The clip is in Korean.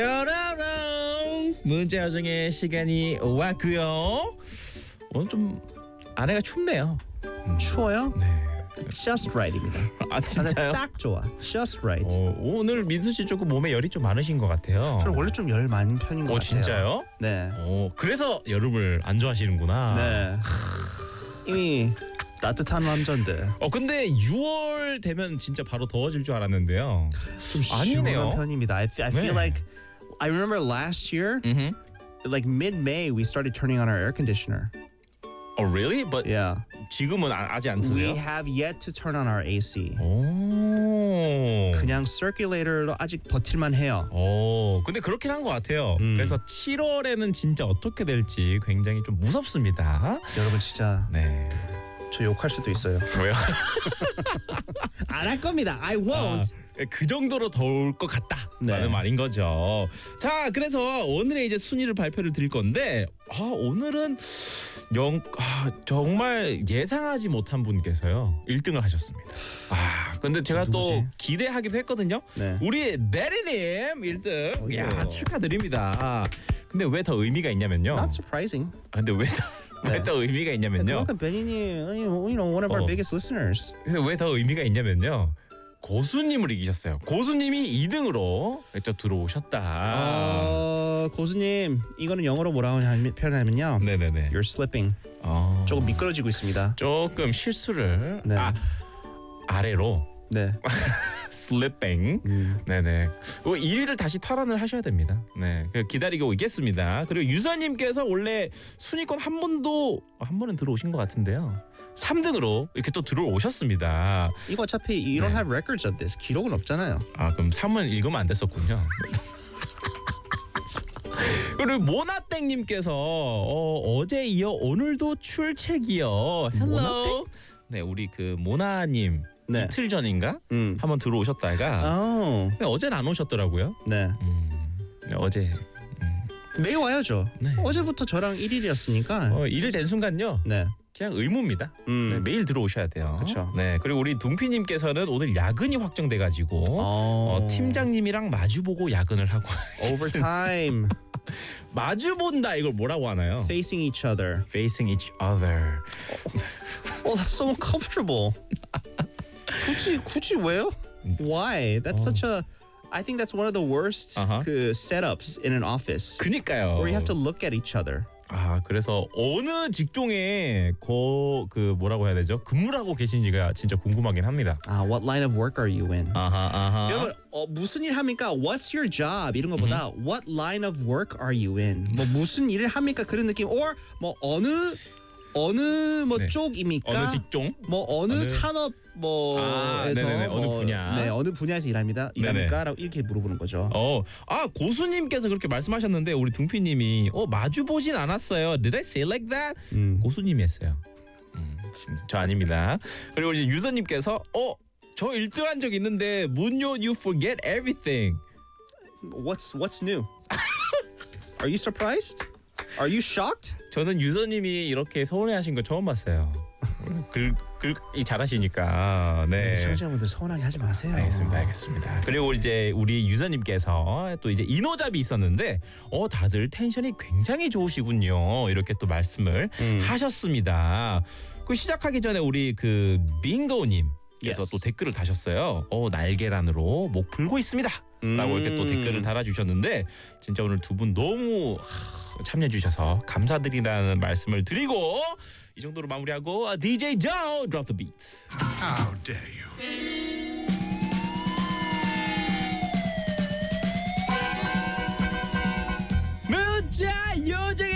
뾰로롱 문제여정의 시간이 왔고요. 오늘 좀 아내가 춥네요. 추워요? 네. Just right입니다. 아 진짜요? 딱 좋아. Just right. 오늘 민수 씨 조금 몸에 열이 좀 많으신 것 같아요. 저는 원래 좀 열 많은 편인 것 같아요. 진짜요? 네. 그래서 여름을 안 좋아하시는구나. 네. 이미 따뜻한 남잔데. 근데 6월 되면 진짜 바로 더워질 줄 알았는데요. 좀 아니네요. 시원한 편입니다. I feel 네. like I remember last year, like mid-May, we started turning on our air conditioner. Oh really? But Yeah. 지금은 아직 안 We 트세요? have yet to turn on our AC. 오. 그냥 circulator로 아직 버틸만 해요. 근데 그렇긴 한 것 같아요. 그래서 7월에는 진짜 어떻게 될지 굉장히 좀 무섭습니다. 여러분 진짜 네. 저 욕할 수도 있어요. 왜요? 안 할 겁니다. I won't. 그 정도로 더울 것 같다라는 네. 말인 거죠. 자, 그래서 오늘의 이제 순위를 발표를 드릴 건데, 오늘은 정말 예상하지 못한 분께서요 1등을 하셨습니다. 근데 제가 또 누구지? 기대하기도 했거든요. 네. 우리 네리님 1등. 어이구. 야, 축하드립니다. 근데 왜 더 의미가 있냐면요. Not surprising. 근데 왜 더 의미가 있냐면요. 그만큼 베니님, one of our 어. biggest listeners. 근데 왜 더 의미가 있냐면요. 고수님을 이기셨어요. 고수님이 2등으로 또 들어오셨다. 고수님, 이거는 영어로 뭐라고 표현하면요. 네네네. You're slipping. 조금 미끄러지고 있습니다. 조금 실수를 네. 아래로 네. 슬리핑. 네네. 1위를 다시 탈환을 하셔야 됩니다. 네, 기다리고 있겠습니다. 그리고 유서님께서 원래 순위권 한 번은 들어오신 것 같은데요. 3등으로 이렇게 또 들어오셨습니다. 이거 어차피 you don't 네. have records of this. 기록은 없잖아요. 그럼 3은 읽으면 안 됐었군요. 그리고 모나땡님께서 어제 이어 오늘도 출첵이요. 헬로. 모나땡? 네, 우리 그 모나님 네. 이틀 전인가 한번 들어오셨다가 근데 어제는 안 오셨더라고요. 네. 어제 매일 와야죠. 네. 어제부터 저랑 1일이었으니까. 일을 된 순간요. 네. 그냥 의무입니다. 네, 매일 들어오셔야 돼요. 그쵸. 네, 그리고 우리 둥피님께서는 오늘 야근이 확정돼가지고 팀장님이랑 마주보고 야근을 하고 overtime. 마주본다 이걸 뭐라고 하나요? Facing each other. Facing each other. That's so uncomfortable. 굳이 왜요? Why? That's such a. I think that's one of the worst 그 setups in an office. 그니까요. Where you have to look at each other. 그래서 어느 직종에 그 뭐라고 해야 되죠? 근무를 하고 계신지가 진짜 궁금하긴 합니다. What line of work are you in? 아하. 여러분 무슨 일 합니까? What's your job? 이런 것보다 What line of work are you in? 뭐 무슨 일을 합니까? 그런 느낌. Or 뭐 어느 네. 쪽입니까? 어느 직종? 뭐 어느 산업 뭐에서 네네네. 어느 분야? 네, 어느 분야에서 일합니까?라고 이렇게 물어보는 거죠. 고수님께서 그렇게 말씀하셨는데 우리 둥피님이 마주 보진 않았어요. Did I say like that? 고수님이 했어요. 저 아닙니다. 그리고 이제 유서님께서 저 1등한 적 있는데 문요 you forget everything. What's new? Are you surprised? Are you shocked? 저는 유서님이 이렇게 서운해하신 거 처음 봤어요. 글 잘하시니까. 네. 시청자분들 서운하게 하지 마세요. 알겠습니다. 그리고 이제 우리 유서님께서 또 이제 인호잡이 있었는데 다들 텐션이 굉장히 좋으시군요. 이렇게 또 말씀을 하셨습니다. 그 시작하기 전에 우리 그 빙고님 께서 또 댓글을 다셨어요. 날계란으로 목 풀고 있습니다. 라고 이렇게 또 댓글을 달아주셨는데 진짜 오늘 두 분 너무 참여해 주셔서 감사드리다는 말씀을 드리고 이 정도로 마무리하고 DJ Joe drop the beat. How dare you?